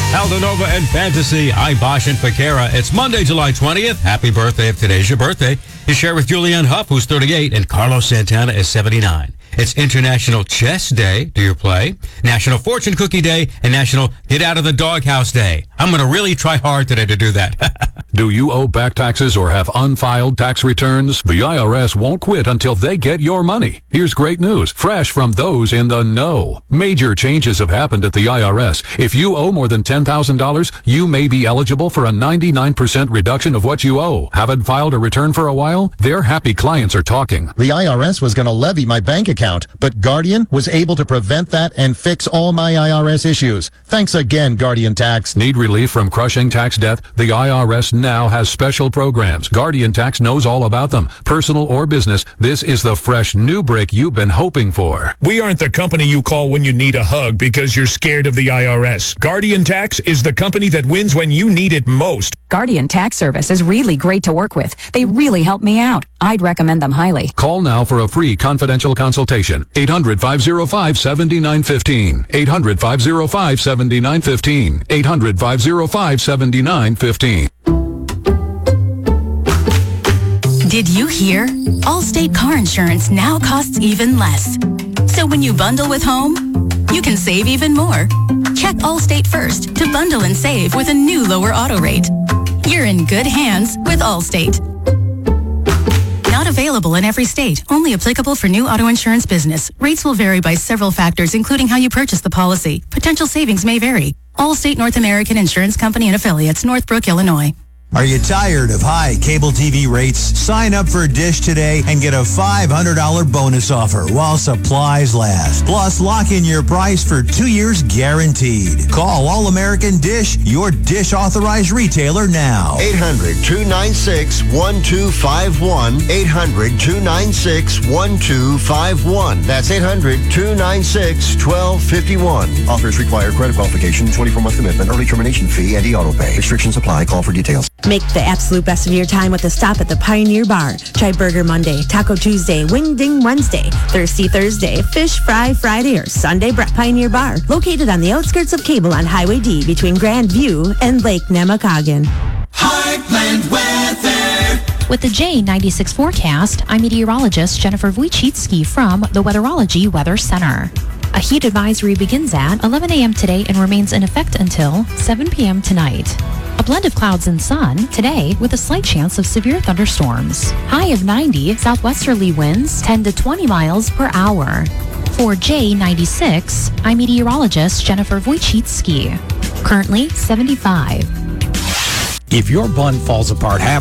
Aldo Nova and Fantasy. I'm Bosch and Pekara. It's Monday, July 20th. Happy birthday if today's your birthday. You share with Julianne Hough, who's 38, and Carlos Santana is 79. It's International Chess Day. Do you play? National Fortune Cookie Day and National Get Out of the Doghouse Day. I'm going to really try hard today to do that. Do you owe back taxes or have unfiled tax returns? The IRS won't quit until they get your money. Here's great news, fresh from those in the know. Major changes have happened at the IRS. If you owe more than $10,000, you may be eligible for a 99% reduction of what you owe. Haven't filed a return for a while? Their happy clients are talking. The IRS was going to levy my bank account, but Guardian was able to prevent that and fix all my IRS issues. Thanks again, Guardian Tax. Need relief from crushing tax debt? The IRS now has special programs. Guardian Tax knows all about them. Personal or business, this is the fresh new break you've been hoping for. We aren't the company you call when you need a hug because you're scared of the IRS. Guardian Tax is the company that wins when you need it most. Guardian Tax Service is really great to work with. They really help me out. I'd recommend them highly. Call now for a free confidential consultation. 800-505-7915. 800-505-7915. 800-505-7915. Did you hear? Allstate car insurance now costs even less. So when you bundle with home, you can save even more. Check Allstate first to bundle and save with a new lower auto rate. You're in good hands with Allstate. Not available in every state. Only applicable for new auto insurance business. Rates will vary by several factors, including how you purchase the policy. Potential savings may vary. Allstate North American Insurance Company and Affiliates, Northbrook, Illinois. Are you tired of high cable TV rates? Sign up for Dish today and get a $500 bonus offer while supplies last. Plus, lock in your price for 2 years guaranteed. Call All-American Dish, your Dish authorized retailer now. 800-296-1251. 800-296-1251. That's 800-296-1251. Offers require credit qualification, 24-month commitment, early termination fee, and e-auto pay. Restrictions apply. Call for details. Make the absolute best of your time with a stop at the Pioneer Bar. Try Burger Monday, Taco Tuesday, Wing Ding Wednesday, Thirsty Thursday, Fish Fry Friday, or Sunday at Pioneer Bar. Located on the outskirts of Cable on Highway D between Grand View and Lake Nemacolin. Heartland Weather. With the J96 forecast, I'm meteorologist Jennifer Wojcicki from the Weatherology Weather Center. A heat advisory begins at 11 a.m. today and remains in effect until 7 p.m. tonight. A blend of clouds and sun today with a slight chance of severe thunderstorms. High of 90, southwesterly winds 10 to 20 miles per hour. For J96, I'm meteorologist Jennifer Wojcicki. Currently 75. If your bun falls apart half